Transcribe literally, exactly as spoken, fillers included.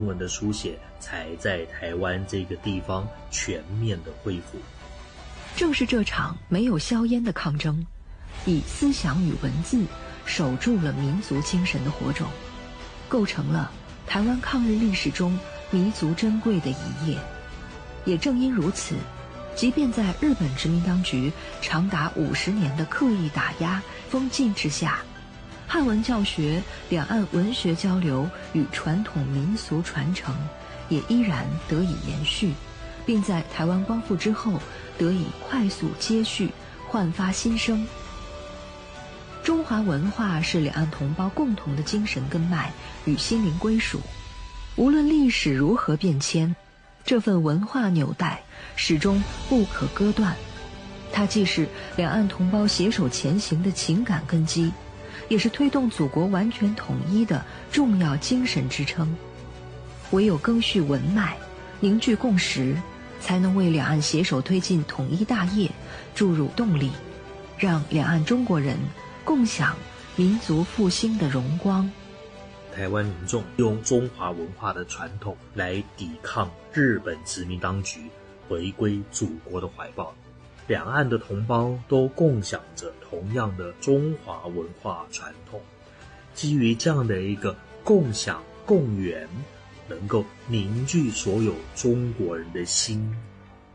文的书写才在台湾这个地方全面的恢复。 正是这场没有硝烟的抗争，以思想与文字守住了民族精神的火种，构成了台湾抗日历史中弥足珍贵的一页。也正因如此，即便在日本殖民当局长达五十年的刻意打压封禁之下，汉文教学、两岸文学交流与传统民俗传承也依然得以延续，并在台湾光复之后得以快速接续，焕发新生。中华文化是两岸同胞共同的精神根脉与心灵归属，无论历史如何变迁，这份文化纽带始终不可割断。它既是两岸同胞携手前行的情感根基，也是推动祖国完全统一的重要精神支撑。唯有赓续文脉，凝聚共识，才能为两岸携手推进统一大业注入动力，让两岸中国人共享民族复兴的荣光。 台湾民众用中华文化的传统来抵抗日本殖民当局回归祖国的怀抱，两岸的同胞都共享着同样的中华文化传统。基于这样的一个共享共圆，能够凝聚所有中国人的心